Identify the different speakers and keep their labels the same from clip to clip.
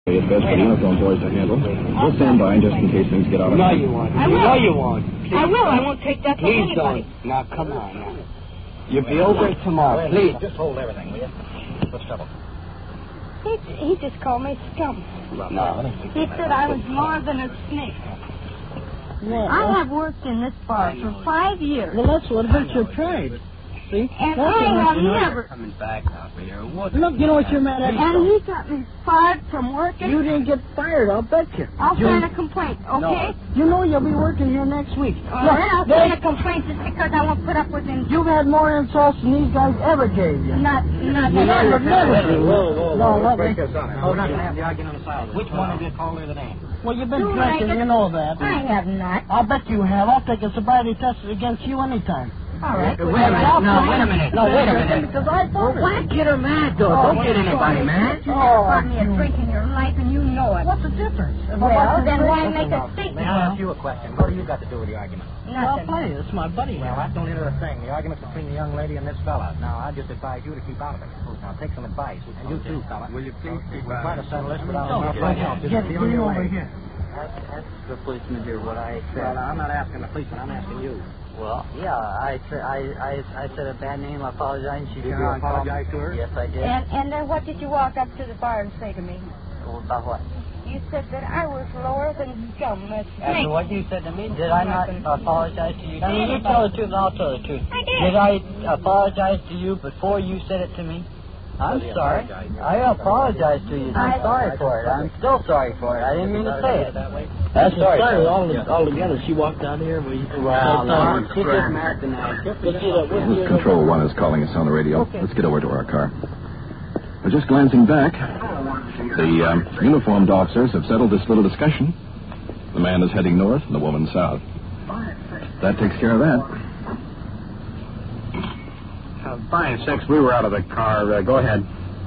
Speaker 1: It's best for the uniform boys to handle. We'll stand by just in case things get out of hand.
Speaker 2: No, you won't.
Speaker 3: I will.
Speaker 2: No, you won't.
Speaker 3: I will. I won't take that from
Speaker 2: Please
Speaker 3: anybody.
Speaker 2: don't. Now, come on. Now. You'll be over it tomorrow. Please.
Speaker 1: Just hold everything, will you? What's trouble?
Speaker 3: He just called me scum.
Speaker 2: No.
Speaker 3: He said I was more than a snake. I have worked in this bar for 5 years.
Speaker 4: Well, that's what hurts your pride. See?
Speaker 3: And I have never...
Speaker 2: Coming back now for your what?
Speaker 4: Look, you know what you're mad at?
Speaker 3: And he got me fired from working.
Speaker 4: You didn't get fired, I'll bet you.
Speaker 3: I'll sign a complaint, okay?
Speaker 4: You know you'll be working here next week.
Speaker 3: All right, I'll sign a complaint just because I won't put up with him.
Speaker 4: You've had more insults than these guys ever gave you.
Speaker 3: Not
Speaker 4: Never.
Speaker 1: Whoa.
Speaker 4: No,
Speaker 1: Break this on.
Speaker 5: Oh, not to have the argument on the side. Which one of you called her the name?
Speaker 4: Well, you've been
Speaker 3: Do
Speaker 4: drinking,
Speaker 3: I get-
Speaker 4: you know that.
Speaker 3: I have not.
Speaker 4: I'll bet you have. I'll take a sobriety test against you anytime.
Speaker 3: All right.
Speaker 5: Wait a minute. No, wait a minute.
Speaker 4: No, wait a minute. Because I thought
Speaker 5: Don't get her mad, though. Don't get anybody mad.
Speaker 3: You never brought me a drink in your life, and you know it.
Speaker 4: What's the difference?
Speaker 3: Well, then why make a statement?
Speaker 5: May I ask you a question? What do you got to do with the argument?
Speaker 4: I'll
Speaker 3: Nothing.
Speaker 4: play. It's my buddy.
Speaker 5: Well, that don't enter a thing. The argument's between the young lady and this fella. Now, I just advise you to keep out of it. Now, take some advice. And you too, fella.
Speaker 2: Will you please keep
Speaker 5: We'll try to settle this without
Speaker 4: Get
Speaker 5: on your
Speaker 4: over
Speaker 5: way.
Speaker 4: here.
Speaker 2: Ask the policeman here what I
Speaker 5: Well,
Speaker 2: said.
Speaker 5: I'm not asking the policeman. I'm asking you.
Speaker 2: Well, yeah, I said a bad name. I apologize. She
Speaker 5: Did you apologize to her?
Speaker 2: Yes, I did.
Speaker 3: And then what did you walk up to the bar and say to me?
Speaker 2: Well, about what?
Speaker 3: You said that I was lower than scum, a snake.
Speaker 2: After what you said to me, did I not apologize to you? Now, you tell the truth, and I'll tell the truth.
Speaker 3: I did.
Speaker 2: Did I apologize to you before you said it to me? I'm sorry. I apologize to you. I'm sorry for it. I'm still sorry for it. I didn't mean to say it.
Speaker 4: That's
Speaker 2: sorry.
Speaker 4: all together. She walked out here.
Speaker 2: Well, she just married tonight.
Speaker 1: Control 1 is calling us on the radio. Let's get over to our car. But just glancing back, the uniformed officers have settled this little discussion. The man is heading north and the woman south. That takes care of that.
Speaker 5: 5-6, we were out of the car. Go ahead.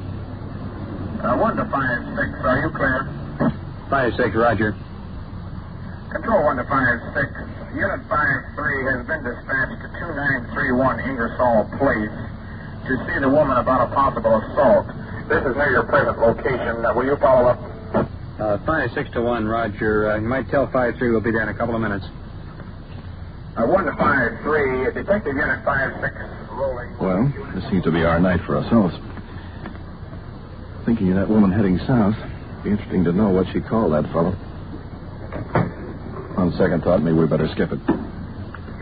Speaker 6: 1 to 5-6, are you clear?
Speaker 5: 5-6, Roger.
Speaker 6: Control 1 to 5-6. Unit 5-3 has been dispatched to 2931 Ingersoll Place to see the woman about a possible assault. This is near your present location. Will you follow up?
Speaker 5: 5-6 to 1, Roger. You might tell 5-3 we'll be there in a couple of minutes.
Speaker 6: 1 to 5-3, Detective Unit 5-6 rolling.
Speaker 1: Well, this seems to be our night for ourselves. Thinking of that woman heading south, be interesting to know what she called that fellow. On second thought, maybe we better skip it.